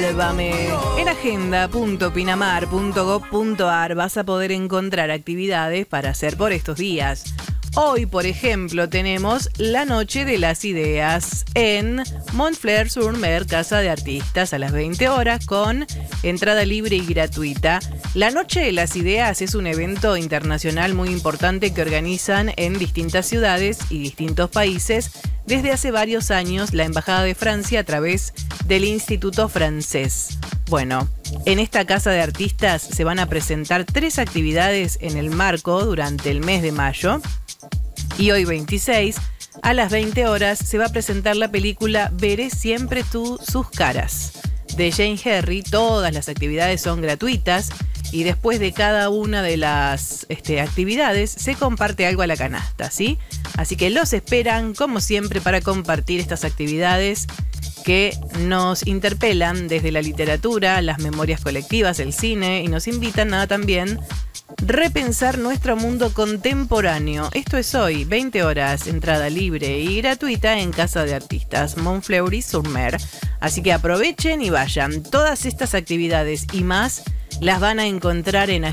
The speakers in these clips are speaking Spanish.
Sálvame. En agenda.pinamar.gov.ar vas a poder encontrar actividades para hacer por estos días. Hoy, por ejemplo, tenemos la Noche de las Ideas en Montfleur-sur-Mer, Casa de Artistas, a las 20 horas con entrada libre y gratuita. La Noche de las Ideas es un evento internacional muy importante que organizan en distintas ciudades y distintos países desde hace varios años la Embajada de Francia a través del Instituto Francés. Bueno, en esta Casa de Artistas se van a presentar 3 actividades en el marco durante el mes de mayo. Y hoy 26, a las 20 horas, se va a presentar la película Veré siempre sus caras, de Jane Herry. Todas las actividades son gratuitas y después de cada una de las actividades se comparte algo a la canasta, ¿sí? Así que los esperan, como siempre, para compartir estas actividades que nos interpelan desde la literatura, las memorias colectivas, el cine, y nos invitan a también repensar nuestro mundo contemporáneo. Esto es hoy, 20 horas, entrada libre y gratuita en Casa de Artistas, Montfleury-sur-Mer. Así que aprovechen y vayan. Todas estas actividades y más las van a encontrar en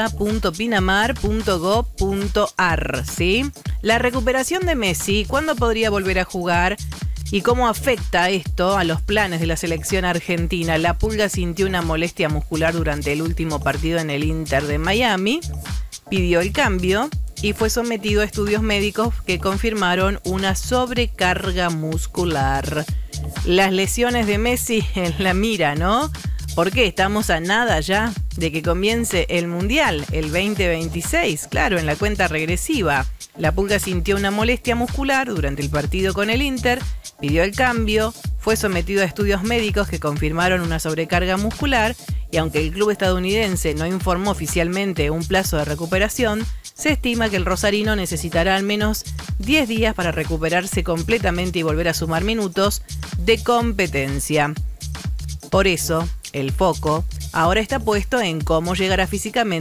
agenda.pinamar.gov.ar, ¿sí? La recuperación de Messi, ¿cuándo podría volver a jugar? ¿Y cómo afecta esto a los planes de la selección argentina? La Pulga sintió una molestia muscular durante el último partido en el Inter de Miami, pidió el cambio y fue sometido a estudios médicos que confirmaron una sobrecarga muscular. Las lesiones de Messi en la mira, ¿no? Porque estamos a nada ya de que comience el Mundial, el 2026, claro, en la cuenta regresiva. La Pulga sintió una molestia muscular durante el partido con el Inter, pidió el cambio, fue sometido a estudios médicos que confirmaron una sobrecarga muscular y aunque el club estadounidense no informó oficialmente un plazo de recuperación, se estima que el rosarino necesitará al menos 10 días para recuperarse completamente y volver a sumar minutos de competencia. Por eso, el foco ahora está puesto en cómo llegará físicamente